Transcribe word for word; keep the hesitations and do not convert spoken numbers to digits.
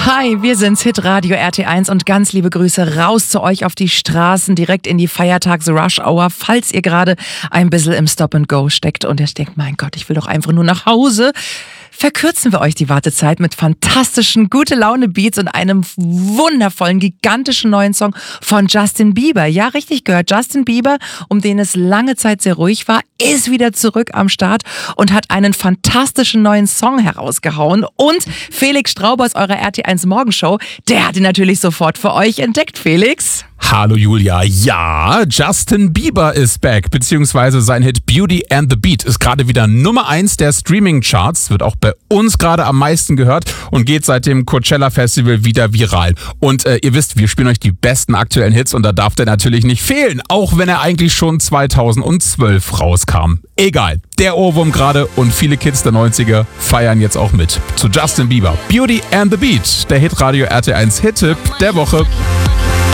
Hi, wir sind's, Hitradio R T eins und ganz liebe Grüße raus zu euch auf die Straßen, direkt in die Feiertags-Rush-Hour, falls ihr gerade ein bisschen im Stop-and-Go steckt und ihr denkt, mein Gott, ich will doch einfach nur nach Hause. Verkürzen wir euch die Wartezeit mit fantastischen Gute-Laune-Beats und einem wundervollen, gigantischen neuen Song von Justin Bieber. Ja, richtig gehört. Justin Bieber, um den es lange Zeit sehr ruhig war, ist wieder zurück am Start und hat einen fantastischen neuen Song herausgehauen. Und Felix Straub aus eurer R T eins Morgenshow, der hat ihn natürlich sofort für euch entdeckt, Felix. Hallo Julia, ja, Justin Bieber ist back, beziehungsweise sein Hit Beauty and the Beat ist gerade wieder Nummer eins der Streaming-Charts, wird auch bei uns gerade am meisten gehört und geht seit dem Coachella Festival wieder viral. Und äh, ihr wisst, wir spielen euch die besten aktuellen Hits und da darf der natürlich nicht fehlen, auch wenn er eigentlich schon zweitausendzwölf rauskam. Egal, der Ohrwurm gerade und viele Kids der neunziger feiern jetzt auch mit. Zu Justin Bieber, Beauty and the Beat, der Hitradio R T eins Hit-Tipp der Woche.